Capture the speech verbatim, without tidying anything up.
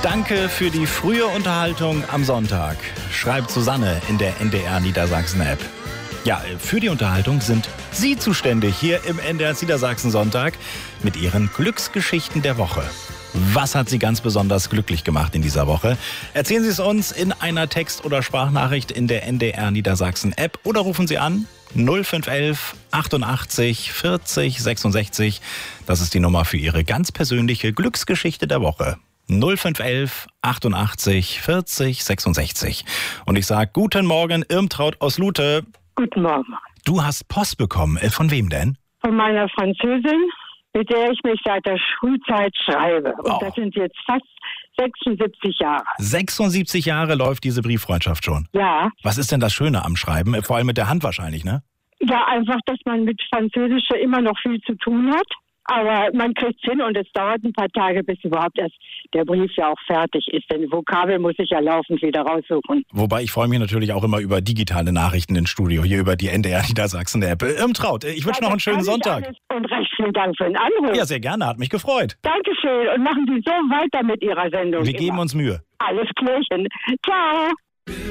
Danke für die frühe Unterhaltung am Sonntag, schreibt Susanne in der N D R Niedersachsen-App. Ja, für die Unterhaltung sind Sie zuständig hier im N D R Niedersachsen Sonntag mit Ihren Glücksgeschichten der Woche. Was hat Sie ganz besonders glücklich gemacht in dieser Woche? Erzählen Sie es uns in einer Text- oder Sprachnachricht in der N D R Niedersachsen-App oder rufen Sie an null fünf elf achtundachtzig vierzig sechsundsechzig. Das ist die Nummer für Ihre ganz persönliche Glücksgeschichte der Woche. null fünf elf achtundachtzig vierzig sechsundsechzig. Und ich sage guten Morgen, Irmtraut aus Lute. Guten Morgen. Du hast Post bekommen. Von wem denn? Von meiner Französin, mit der ich mich seit der Schulzeit schreibe. Und Oh. das sind jetzt fast sechsundsiebzig Jahre. sechsundsiebzig Jahre läuft diese Brieffreundschaft schon. Ja. Was ist denn das Schöne am Schreiben? Vor allem mit der Hand wahrscheinlich, ne? Ja, einfach, dass man mit Französisch immer noch viel zu tun hat. Aber man kriegt's hin und es dauert ein paar Tage, bis überhaupt erst der Brief ja auch fertig ist. Denn Vokabel muss ich ja laufend wieder raussuchen. Wobei ich freue mich natürlich auch immer über digitale Nachrichten ins Studio, hier über die N D R Niedersachsen-App. Irmtraut, ich wünsche noch einen schönen Sonntag. Und recht vielen Dank für den Anruf. Ja, sehr gerne, hat mich gefreut. Dankeschön und machen Sie so weiter mit Ihrer Sendung. Wir geben immer. uns Mühe. Alles Klärchen. Ciao.